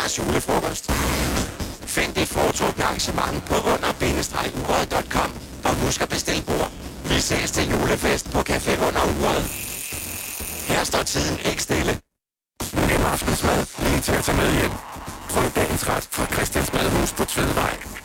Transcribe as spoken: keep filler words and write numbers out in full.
julefrokost. Find dit foretrukne arrangement på under bindestreg uret punktum com og husk at bestille bord. Vi ses til julefest på Café Under Uret. Her står tiden ikke stille. Nem aftensmad lige til at tage med hjem. Prøv dagens ret fra Christians Madhus på Tvedvej.